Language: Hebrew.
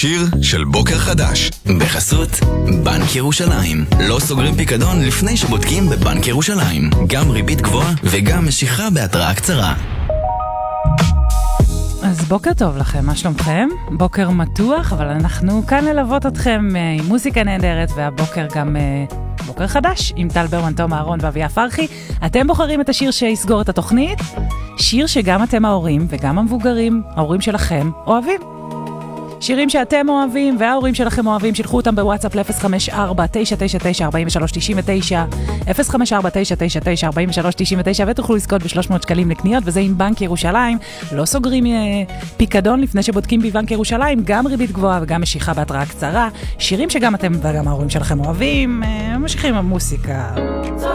השיר של בוקר חדש, בחסות בנק ירושלים. לא סוגרים פיקדון לפני שבודקים בבנק ירושלים. גם ריבית גבוהה וגם משיכה בהתראה קצרה. אז בוקר טוב לכם, מה שלומכם? בוקר מתוח, אבל אנחנו כאן ללוות אתכם עם מוזיקה נהדרת, והבוקר גם בוקר חדש עם טל ברמן, תום אהרון ואביה פרחי. אתם בוחרים את השיר שיסגור את התוכנית, שיר שגם אתם ההורים וגם המבוגרים, ההורים שלכם, אוהבים. שירים שאתם אוהבים וההורים שלכם אוהבים, שלחו אותם בוואטסאפ ל-054-999-4399, 054-999-4399, ותוכלו לזכות ב-300 שקלים לקניות, וזה עם בנק ירושלים. לא סוגרים פיקדון לפני שבודקים בבנק ירושלים, גם ריבית גבוהה וגם משיכה בהתראה קצרה. שירים שגם אתם וגם ההורים שלכם אוהבים, ממשיכים עם המוסיקה.